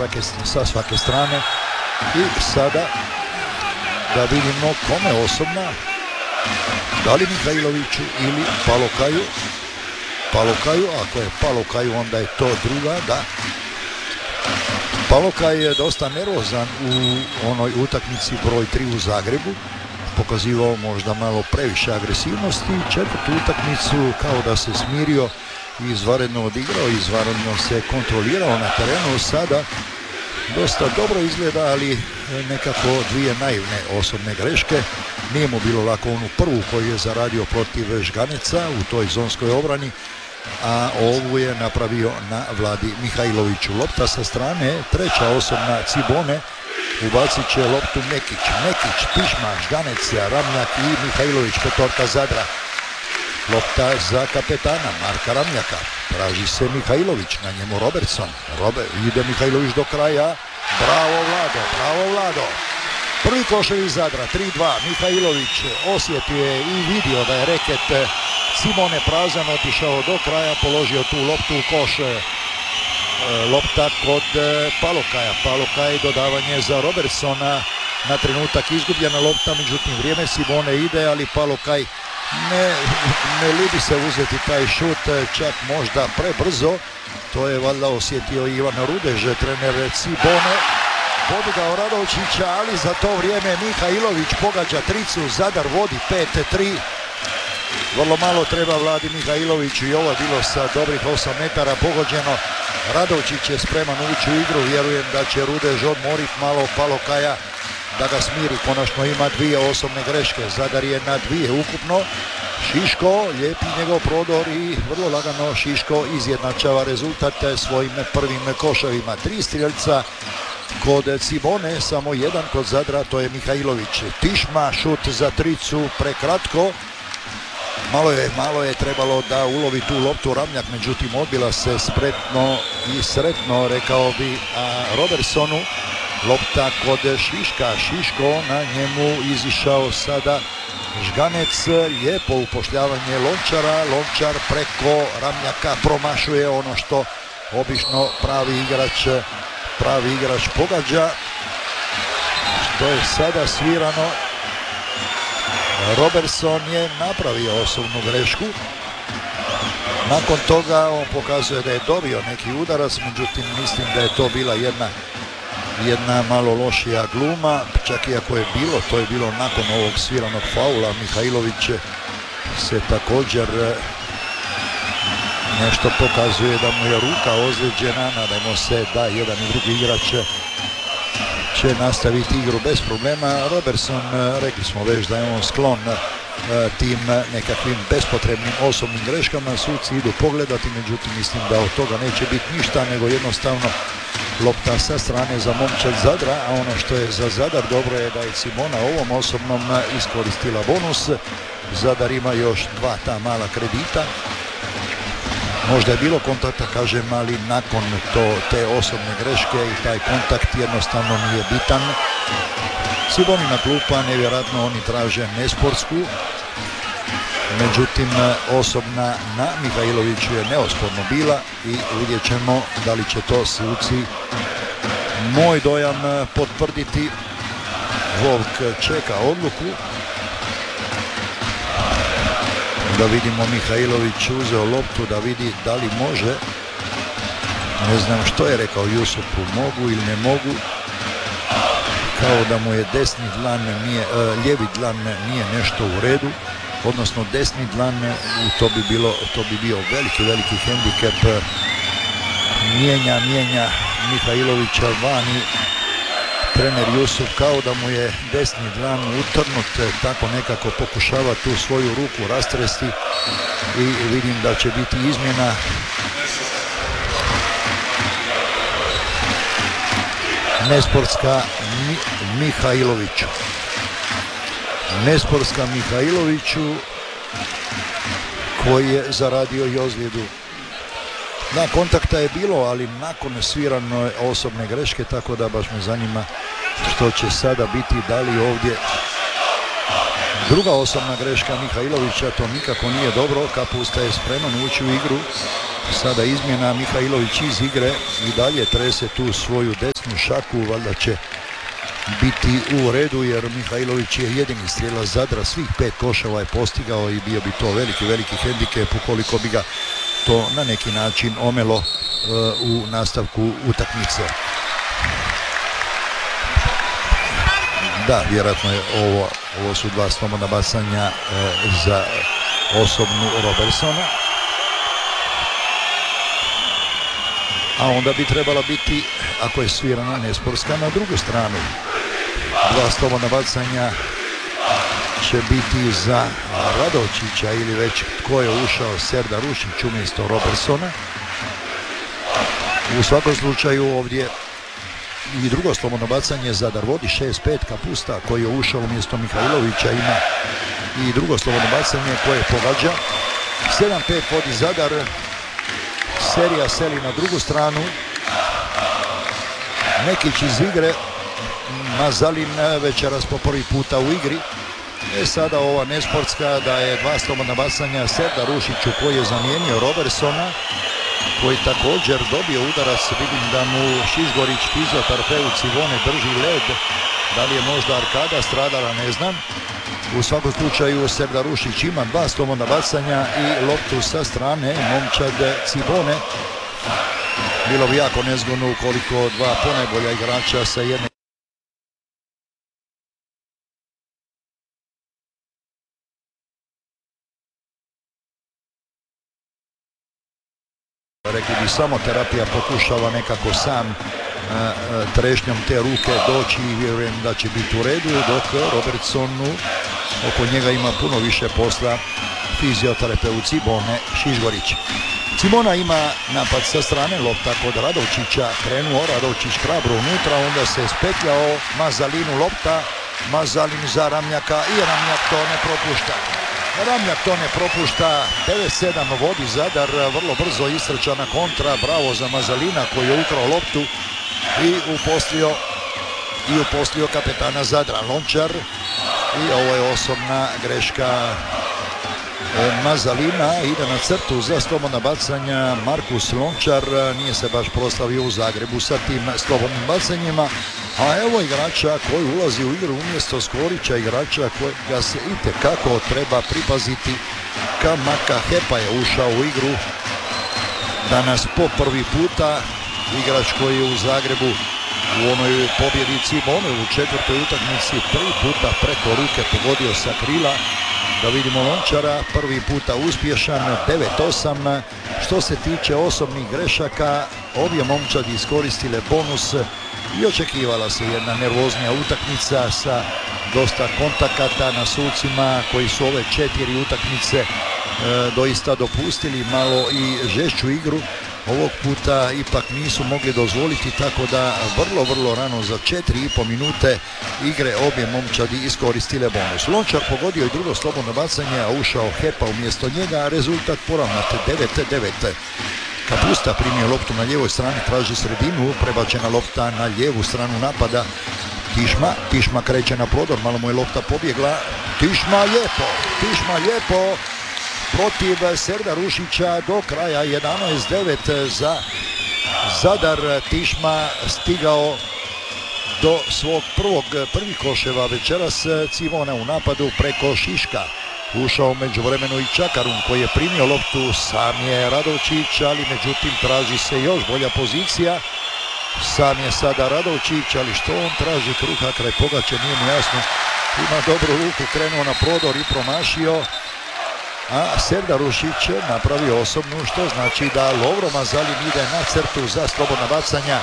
sa svake strane. I sada da vidimo kome osobna, da li Mihajloviću ili Palokaju, ako je Palokaju onda je to druga, da. Palokaj je dosta nervozan u onoj utakmici broj 3 u Zagrebu, pokazivao možda malo previše agresivnosti. Četvrtu utakmicu kao da se smirio i izvanredno odigrao, izvanredno se kontrolirao na terenu. Sada dosta dobro izgleda, ali nekako dvije naivne osobne greške. Nije mu bilo lako onu prvu koju je zaradio protiv Žganeca u toj zonskoj obrani, a ovu je napravio na Vladi Mihajloviću. Lopta sa strane, treća osobna Cibone, ubacit će loptu Mekić, Tišma, Žganec, Ramljak i Mihajlović, petorka Zadra. Lopta za kapetana Marka Ramljaka, traži se Mihajlović, na njemu Robertson, ide Mihajlović do kraja, bravo Vlado. Prvi koševi Zadra, 3-2, Mihajlović osjetio je i vidio da je reket Simone prazan, otišao do kraja, položio tu loptu u koš. Lopta kod Palokaj, dodavanje za Robertsona, na trenutak izgubljena lopta, međutim vrijeme Simone ide, ali Palokaj ne libi se uzeti taj šut, čak možda prebrzo. To je valjda osjetio Ivan Rudež, trener Cibone. Podigao Radovčića, ali za to vrijeme Mihajlović pogađa tricu, Zadar vodi 5-3. Vrlo malo treba Vladi Mihajloviću i ovo je bilo sa dobrih 8 metara pogođeno. Radovčić je spreman ući u igru, vjerujem da će Rudež odmoriti malo Palokaja da ga smiri. Konačno ima dvije osobne greške, Zadar je na 2 ukupno. Šiško lijepi njegov prodor i vrlo lagano Šiško izjednačava rezultat svojim prvim koševima. 3 strijeljca kod Cibone, samo 1 kod Zadra, to je Mihajlović. Tišma, šut za tricu, prekratko. Malo je trebalo da ulovi tu loptu Ramljak, međutim odbila se spretno i sretno, rekao bi Robertsonu. Lopta kod Šiško, na njemu izišao sada Žganec, lijepo upošljavanje Lončar preko Ramljaka promašuje ono što obično pravi igrač pogađa, što je sada svirano. Robertson je napravio osobnu grešku. Nakon toga on pokazuje da je dobio neki udarac, međutim mislim da je to bila jedna malo lošija gluma, čak i ako je bilo, to je bilo nakon ovog sviranog faula. Mihajlović se također nešto pokazuje da mu je ruka ozlijeđena, nadajmo se da jedan i drugi igrač će nastaviti igru bez problema. Robertson, rekli smo već da je on sklon tim nekakvim bespotrebnim osobnim greškama, suci idu pogledati, međutim mislim da od toga neće biti ništa, nego jednostavno lopta sa strane za momčad Zadra, a ono što je za Zadar dobro je da je Simona ovom osobnom iskoristila bonus. Zadar ima još 2 ta mala kredita. Možda je bilo kontakta, kažem, ali nakon te osobne greške i taj kontakt jednostavno nije bitan. Cibonina klupa, nevjerojatno oni traže nesportsku, međutim osobna na Mihajloviću je neosporno bila i vidjet ćemo da li će to suci, moj dojam, potvrditi. Volk čeka odluku. Da vidimo, Mihajlović uzeo loptu da vidi da li može. Ne znam što je rekao Jusupu, mogu ili ne mogu. Kao da mu je desni dlan lijevi dlan nije nešto u redu, odnosno desni dlan, to bi bio veliki hendikep. Mijenja Mihajlovića vani trener Jusuf, kao da mu je desni dlan utrnut, tako nekako pokušava tu svoju ruku rastresti i vidim da će biti izmjena. Nesportska Mihajloviću koji je zaradio i ozljedu. Da, kontakta je bilo, ali nakon svirane osobne greške, tako da baš me zanima što će sada biti, da li ovdje druga osobna greška Mihajlovića, to nikako nije dobro. Kapusta je spreman ući u igru. Sada izmjena, Mihajlović iz igre i dalje trese tu svoju desnu šaku, valjda će biti u redu jer Mihajlović je jedini strijelac Zadra, svih 5 koševa je postigao i bio bi to veliki hendikep ukoliko bi ga to na neki način omelo u nastavku utakmice. Da, vjerojatno je ovo su 2 slobodna bacanja za osobnu Robertsona. A onda bi trebala biti, ako je svirana nesportska, na drugu stranu. 2 slobodna bacanja će biti za Radovčića ili već tko je ušao, Serdar Rušić umjesto Robertsona. U svakom slučaju ovdje i drugo slobodno bacanje, Zadar vodi 6-5, Kapusta koji je ušao umjesto Mihajlovića ima i drugo slobodno bacanje koje pogađa. 7-5 vodi Zadar, serija seli na drugu stranu. Nekić iz igre, Mazalin večeras po prvi puta u igri. Sada ova nesportska da je 2 slobodna bacanja Serdar Rušiću koji je zamijenio Robertsona, koji također dobio udarac. Vidim da mu Šišgorić, fizioterapeut Civone, drži led. Da li je možda arkada stradala, ne znam. U svakom slučaju Serdar Rušić ima 2 slobodna bacanja i loptu sa strane momčad Civone. Bilo bi jako nezgodno ukoliko 2 ponajbolja igrača sa jedne rekli bi samo terapija pokušava nekako sam trešnjom te ruke doći i vjerujem da će biti u redu, dok Robertsonu oko njega ima puno više posla fizioterapeut Cibone Šišgorić. Cimona ima napad sa strane, lopta kod Radovčića, krenuo Radovčić hrabro unutra, onda se spetljao Mazalinu lopta, Mazalin za Ramljaka i Ramljak to ne propušta. Ramljak to ne propušta, 9-7 vodi Zadar, vrlo brzo istrčana kontra, bravo za Mazalina koji je ukrao loptu i uposlio kapetana Zadra Lončar i ovo je osobna greška Mazalina. Ide na crtu za slobodna bacanja Markus Lončar, nije se baš proslavio u Zagrebu sa tim slobodnim bacanjima, a evo igrača koji ulazi u igru umjesto Skorića, igrača kojega se itekako treba pripaziti. Kamaka Hepa je ušao u igru danas po prvi puta, igrač koji je u Zagrebu u onoj pobjedi Cibone u 4. utakmici 3 puta preko ruke pogodio sa krila. Da vidimo Lončara, prvi puta uspješan, 9-8. Što se tiče osobnih grešaka, obje momčadi iskoristile bonus i očekivala se jedna nervoznija utakmica sa dosta kontakata na sucima koji su ove 4 utakmice doista dopustili malo i žešću igru. Ovog puta ipak nisu mogli dozvoliti, tako da vrlo rano za 4,5 minute igre obje momčadi iskoristile bonus. Lončar pogodio i drugo slobodno bacanje, a ušao Hepa umjesto njega, rezultat poravnat 9-9. Kapusta primio loptu na lijevoj strani, traži sredinu, prebačena lopta na lijevu stranu napada. Tišma kreće na prodor, malo mu je lopta pobjegla. Tišma lijepo protiv Serdara Rušića do kraja, 11-9 za Zadar. Tišma stigao do svog prvih koševa večeras. Civona u napadu preko Šiška. Ušao međuvremenu i Čakarun koji je primio loptu, sam je Radovčić, ali međutim traži se još bolja pozicija. Sam je sada Radovčić, ali što on traži, kruha kraj pogače, nije mu jasno. Ima dobru ruku, krenuo na prodor i promašio. A Serdar Rušić napravio osobnu, što znači da Lovro Mazalin ide na crtu za slobodna bacanja.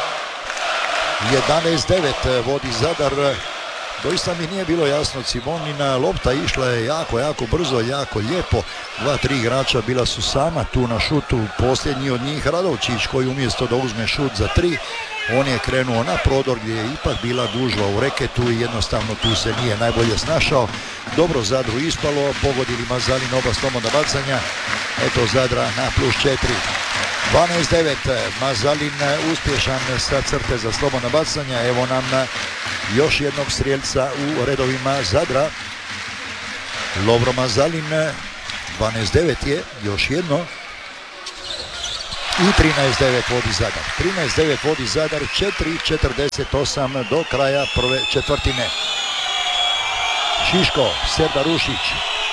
11-9 vodi Zadar. Doista mi nije bilo jasno, Cimonina lopta išla je jako brzo, jako lijepo. 2-3 igrača bila su sama tu na šutu, posljednji od njih Radovčić koji umjesto da uzme šut za 3, on je krenuo na prodor gdje je ipak bila gužva u reketu i jednostavno tu se nije najbolje snašao. Dobro Zadru ispalo, pogodili Mazalin oba slobodna bacanja, eto Zadra na +4. 12-9, Mazalin uspješan sa crte za slobodna bacanja. Evo nam još jednog strijelca u redovima Zadra. Lovro Mazalin, 12-9 je, još jedno. I 13-9 vodi Zadar. 13-9 vodi Zadar, 4:48 do kraja prve četvrtine. Šiško, Serdar Rušić.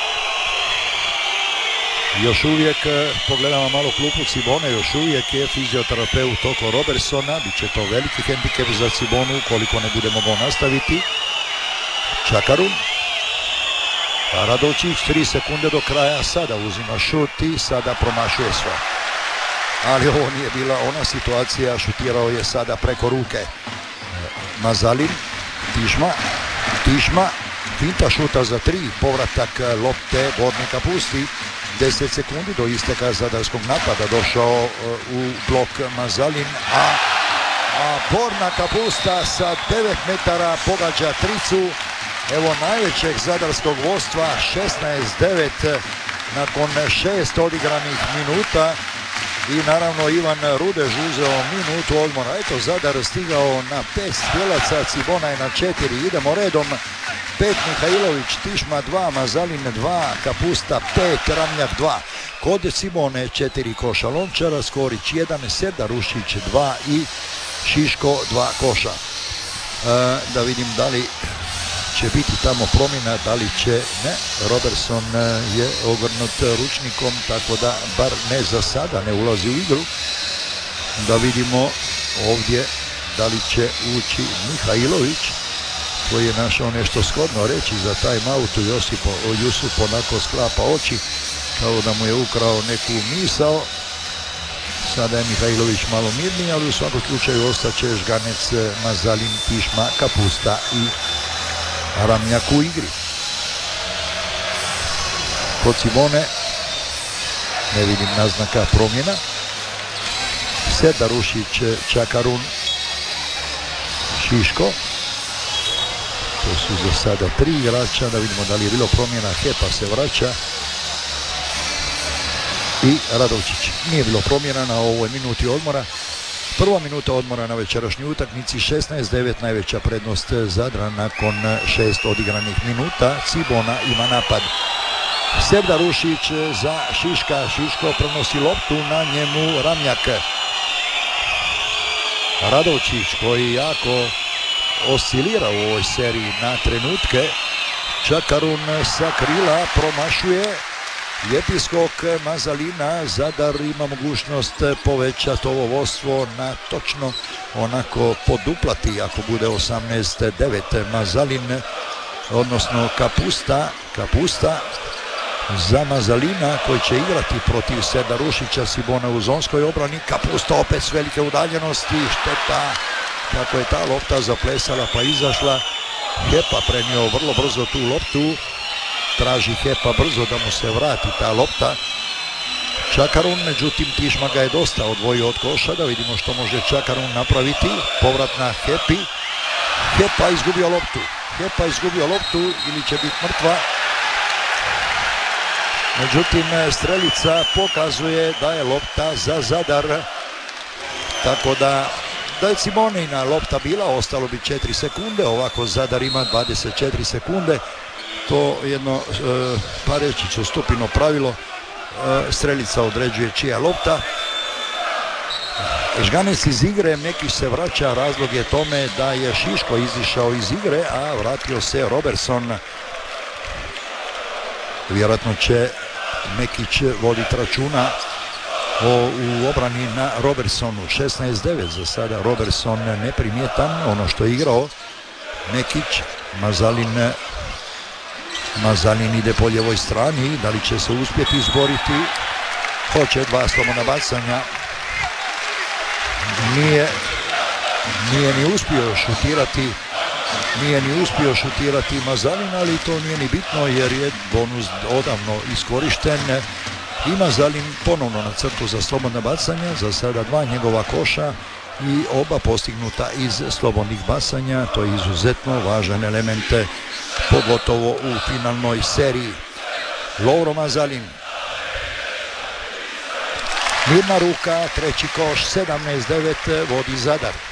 Još uvijek, pogledamo malo klupu Cibone, još uvijek je fizioterapeut oko Robertsona, bit će to veliki hendikep za Cibonu ukoliko ne bude mogao nastaviti. Čakarun. Radovčić, 3 sekunde do kraja, sada uzima šut i sada promašuje sve. Ali ovo nije bila ona situacija, šutirao je sada preko ruke. Mazalin, Tišma, finta šuta za 3, povratak lopte Bornika pusti. 10 sekundi do isteka zadarskog napada došao u blok Mazalin, a Borna Kapusta sa 9 metara pogađa tricu. Evo najvećeg zadarskog vodstva, 16-9 nakon 6 odigranih minuta. I naravno Ivan Rudež uzeo minutu odmora. Eto, Zadar stigao na 5 strijelaca, Cibona je na 4. Idemo redom. 5 Mihajlović, Tišma 2, Mazalin 2, Kapusta 5, Ramljak 2. Kod Cibone 4 koša Lončara, Skorić 1, Serdar Rušić 2 i Šiško 2 koša. Da vidim da li će biti tamo promjena, da li će ne. Robertson je ogrnut ručnikom, tako da bar ne za sada ne ulazi u igru. Da vidimo ovdje da li će ući Mihajlović, koji je našao nešto shodno reći za timeout. Jusuf onako sklapa oči kao da mu je ukrao neku misao. Sada je Mihajlović malo mirniji, ali u svakom slučaju ostaće Žganec, Mazalin, Tišma, Kapusta i Ramljak u igri. Kod Cibone ne vidim naznaka promjena. Serdar Rušić, Čakarun, Šiško. To su za sada 3 igrača, da vidimo da li je bilo promjena. Hepa se vraća i Radovčić. Nije bilo promjena na ovoj minuti odmora. Prva minuta odmora na večerašnjoj utakmici, 16-9, najveća prednost Zadra nakon 6 odigranih minuta. Cibona ima napad. Serdar Rušić za Šiška, Šiško prenosi loptu, na njemu Ramljak. Radovčić koji jako oscilira u ovoj seriji na trenutke. Čakarun sa krila promašuje. Lijepi skok Mazalina, Zadar ima mogućnost povećati ovo vodstvo na točno onako poduplati ako bude 18-9. Mazalin, odnosno Kapusta za Mazalina koji će igrati protiv Serdara Rušića. Cibona u zonskoj obrani, Kapusta opet s velike udaljenosti, šteta kako je ta lopta zaplesala pa izašla. Hepa prenio vrlo brzo tu loptu, traži Hepa brzo da mu se vrati ta lopta. Čakarun, međutim Tišma ga je dosta odvojio od koša, da vidimo što može Čakarun napraviti. Povrat na Hepi. Hepa izgubio loptu ili će biti mrtva. Međutim strelica pokazuje da je lopta za Zadar, tako da je Cimonina lopta bila, ostalo bi 4 sekunde, ovako Zadar ima 24 sekunde. To jedno, pa reći ću stupino pravilo, strelica određuje čija lopta. Žganec iz igre, Mekić se vraća, razlog je tome da je Šiško izišao iz igre, a vratio se Robertson. Vjerojatno će Mekić voditi računa u obrani na Robertsonu. 16-9 za sada, Robertson neprimjetan, ono što je igrao Mekić. Mazalin ide po ljevoj strani, da li će se uspjeti izboriti? Hoće, 2 slobodna bacanja. Nije ni uspio šutirati Mazalin, ali to nije ni bitno jer je bonus odavno iskorišten. I Mazalin ponovno na crtu za slobodna bacanja, za sada 2 njegova koša i oba postignuta iz slobodnih bacanja. To je izuzetno važan element, pogotovo u finalnoj seriji. Lovro Mazalin. Mirna ruka, treći koš, 17-9 vodi Zadar.